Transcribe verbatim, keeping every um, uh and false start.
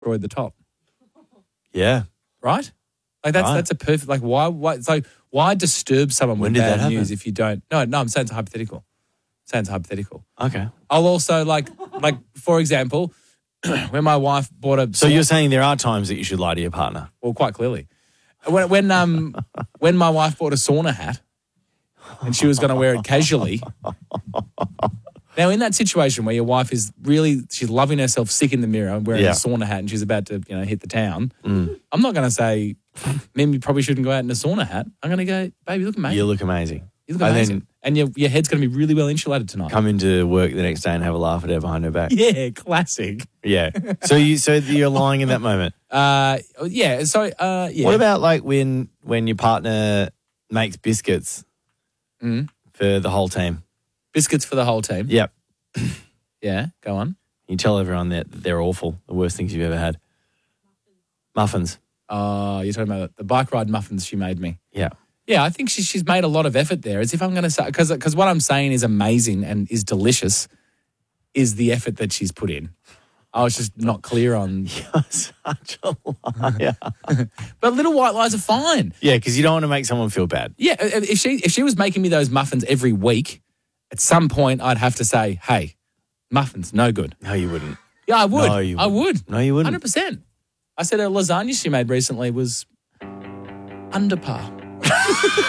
destroyed the top. Yeah. Right? Like that's Right. that's a perfect. Like why? Why? It's like why disturb someone When with did that bad happen? news if you don't? No, no. I'm saying it's hypothetical. I'm saying it's hypothetical. Okay. I'll also like like for example, when my wife bought a. So you're saying there are times that you should lie to your partner? Well, quite clearly. When when um when my wife bought a sauna hat and she was going to wear it casually. Now, in that situation where your wife is really, she's loving herself sick in the mirror and wearing Yeah. a sauna hat and she's about to, you know, hit the town, Mm. I'm not going to say, Mim, you probably shouldn't go out in a sauna hat. I'm going to go, baby, you look amazing. You look amazing. You look And amazing. then And your, your head's going to be really well insulated tonight. come into work the next day and have a laugh at her behind her back. Yeah, classic. Yeah. So you so you're lying in that moment. Uh, yeah, so, uh, yeah. What about like when when your partner makes biscuits Mm. for the whole team? Biscuits for the whole team? Yep. Yeah, go on. You tell everyone that they're awful, the worst things you've ever had. Muffins. Oh, you're talking about the bike ride muffins she made me. Yeah. Yeah, I think she, she's made a lot of effort there. As if I'm going to say, because because what I'm saying is amazing and is delicious, is the effort that she's put in. I was just not clear on. You're such a liar. But little white lies are fine. Yeah, because you don't want to make someone feel bad. Yeah, if she if she was making me those muffins every week, at some point I'd have to say, hey, muffins, no good. No, you wouldn't. Yeah, I would. No, you I wouldn't. would. No, you wouldn't. one hundred percent. I said her lasagna she made recently was under par.